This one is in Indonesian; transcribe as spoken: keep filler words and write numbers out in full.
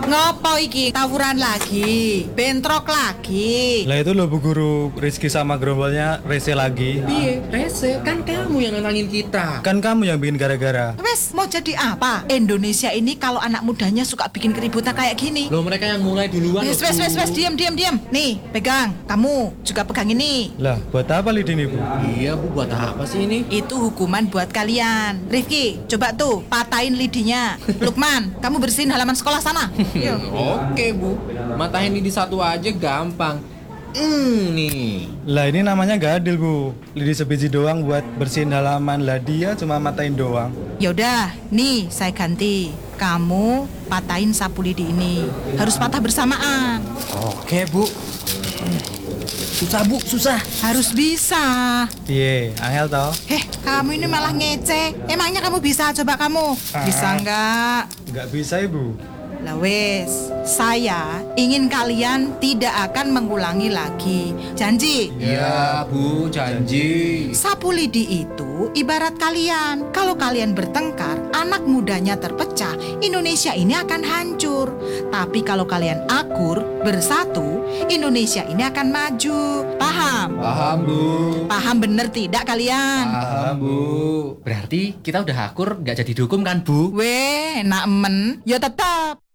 Ngopo iki? Tawuran lagi, bentrok lagi. Lah itu loh Bu Guru, Rizky sama gerombolnya rese lagi. Piye, rese? Kan kamu yang nantangin kita. Kan kamu yang bikin gara-gara. Wes, mau jadi apa? Indonesia ini kalau anak mudanya suka bikin keributan kayak gini. Loh, mereka yang mulai duluan. Wes, loh, wes, Bu. wes, wes, diam, diam, diam. Nih, pegang. Kamu juga pegang ini. Lah, buat apa lidi ini Bu? Iya, Bu, buat apa sih ini? Itu hukuman buat kalian. Rifki, coba tuh patahin lidinya. Lukman, kamu bersihin halaman sekolah sana. Yuk. Oke, Bu. Matahin ini satu aja gampang. Hmm, nih. Lah ini namanya gak adil Bu. Lidi sebiji doang buat bersihin halaman. Lah dia cuma matain doang. Yaudah, nih saya ganti. Kamu patahin sapu lidi ini. Harus patah bersamaan. Oke, Bu. Susah, Bu, susah. Harus bisa. Iya, angel toh. Heh, kamu ini malah ngece. Emangnya kamu bisa? Coba kamu. Bisa nggak? Nggak bisa Ibu. Lah wes, saya ingin kalian tidak akan mengulangi lagi. Janji. Iya, Bu, janji. Sapu lidi itu ibarat kalian. Kalau kalian bertengkar, anak mudanya terpecah, Indonesia ini akan hancur. Tapi kalau kalian akur, bersatu, Indonesia ini akan maju. Paham? Paham, Bu. Paham bener tidak kalian? Paham, Bu. Berarti kita udah akur, nggak jadi dihukum kan, Bu? Weh, nak men, ya tetap.